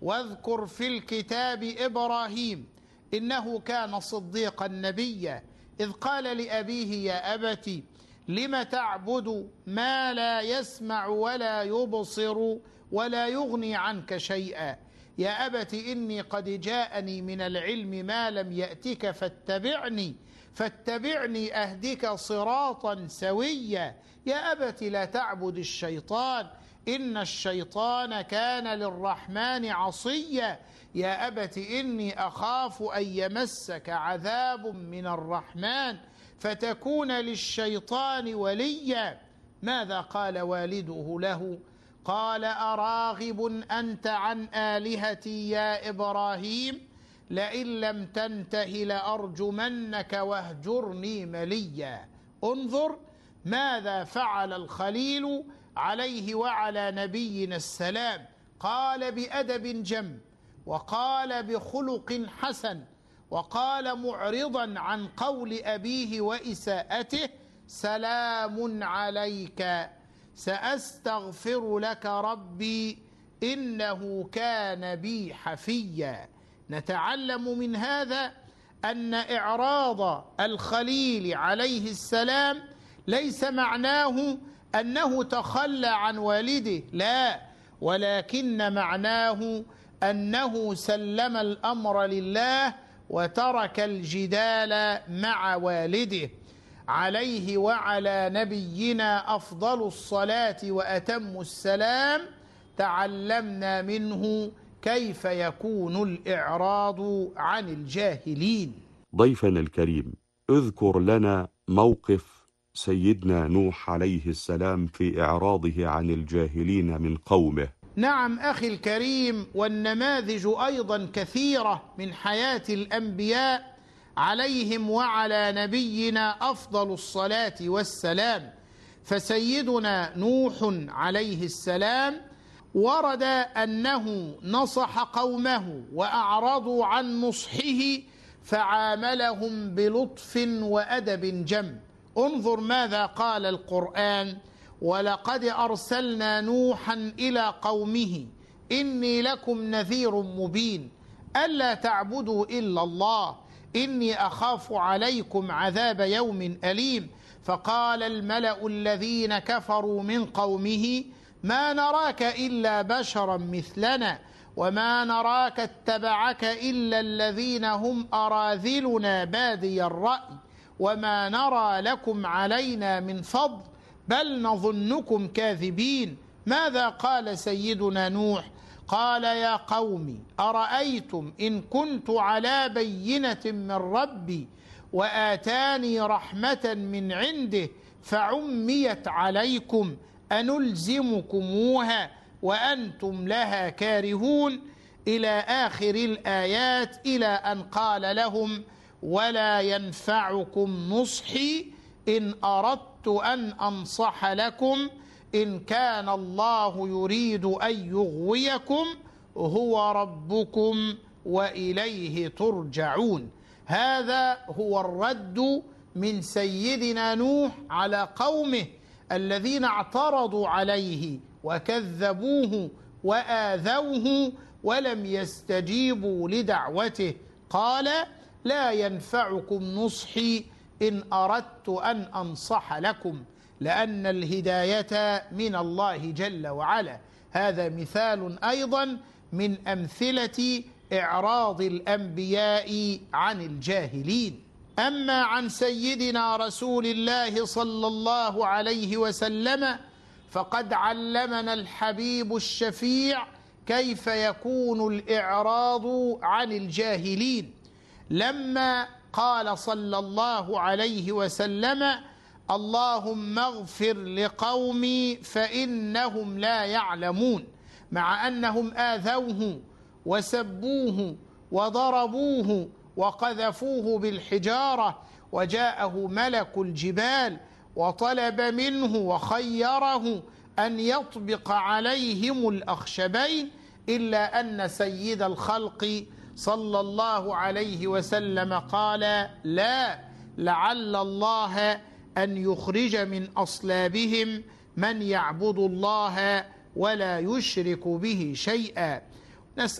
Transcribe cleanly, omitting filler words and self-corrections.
واذكر في الكتاب إبراهيم إنه كان صديقا نبيا إذ قال لأبيه يا أبت لم تعبد ما لا يسمع ولا يبصر ولا يغني عنك شيئا يا أبت إني قد جاءني من العلم ما لم يأتك فاتبعني أهدك صراطا سويا يا أبت لا تعبد الشيطان إن الشيطان كان للرحمن عصيا يا أبت إني أخاف أن يمسك عذاب من الرحمن فتكون للشيطان وليا. ماذا قال والده له؟ قال أراغب أنت عن آلهتي يا إبراهيم لئن لم تنته لأرجمنك واهجرني مليا. انظر ماذا فعل الخليل عليه وعلى نبينا السلام. قال بأدب جم، وقال بخلق حسن، وقال معرضا عن قول أبيه وإساءته سلام عليك سأستغفر لك ربي إنه كان بي حفيا. نتعلم من هذا أن إعراض الخليل عليه السلام ليس معناه أنه تخلى عن والده، لا، ولكن معناه أنه سلم الأمر لله وترك الجدال مع والده. عليه وعلى نبينا أفضل الصلاة وأتم السلام تعلمنا منه كيف يكون الإعراض عن الجاهلين. ضيفنا الكريم، اذكر لنا موقف سيدنا نوح عليه السلام في إعراضه عن الجاهلين من قومه. نعم أخي الكريم، والنماذج أيضا كثيرة من حياة الأنبياء عليهم وعلى نبينا أفضل الصلاة والسلام. فسيدنا نوح عليه السلام ورد أنه نصح قومه وأعرضوا عن نصحه فعاملهم بلطف وأدب جم. انظر ماذا قال القرآن: ولقد أرسلنا نوحا إلى قومه إني لكم نذير مبين ألا تعبدوا إلا الله إني أخاف عليكم عذاب يوم أليم. فقال الملأ الذين كفروا من قومه ما نراك إلا بشرا مثلنا وما نراك اتبعك إلا الذين هم أراذلنا بادي الرأي وما نرى لكم علينا من فضل بل نظنكم كاذبين. ماذا قال سيدنا نوح؟ قال يا قوم أرأيتم إن كنت على بينة من ربي وآتاني رحمة من عنده فعميت عليكم أنلزمكموها وأنتم لها كارهون، إلى آخر الآيات، إلى أن قال لهم ولا ينفعكم نصحي إن أردت أن أنصح لكم إن كان الله يريد أن يغويكم هو ربكم وإليه ترجعون. هذا هو الرد من سيدنا نوح على قومه الذين اعترضوا عليه وكذبوه وآذوه ولم يستجيبوا لدعوته. قال لا ينفعكم نصحي إن أردت أن أنصح لكم، لأن الهداية من الله جل وعلا. هذا مثال أيضا من أمثلة إعراض الأنبياء عن الجاهلين. أما عن سيدنا رسول الله صلى الله عليه وسلم فقد علمنا الحبيب الشفيع كيف يكون الإعراض عن الجاهلين، لما قال صلى الله عليه وسلم اللهم اغفر لقومي فإنهم لا يعلمون، مع أنهم آذوه وسبوه وضربوه وقذفوه بالحجارة وجاءه ملك الجبال وطلب منه وخيره أن يطبق عليهم الأخشبين، إلا أن سيد الخلق صلى الله عليه وسلم قال لا، لعل الله أن يخرج من أصلابهم من يعبد الله ولا يشرك به شيئا.